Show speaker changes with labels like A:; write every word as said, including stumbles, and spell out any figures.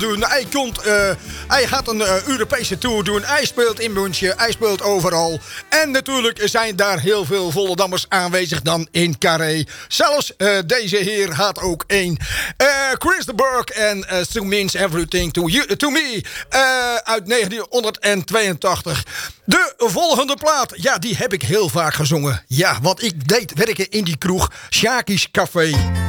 A: doen. Hij, komt, uh, hij gaat een uh, Europese tour doen. Hij speelt in München. Hij speelt overal. En natuurlijk zijn daar heel veel Vollendammers aanwezig dan in Carré. Zelfs uh, deze heer had ook één. Uh, Chris de Burgh en uh, Still Means Everything to, you, to Me. Uh, uit negentien tweeëntachtig. De volgende plaat. Ja, die heb ik heel vaak gezongen. Ja, want ik deed werken in die kroeg. Sjaki's Café.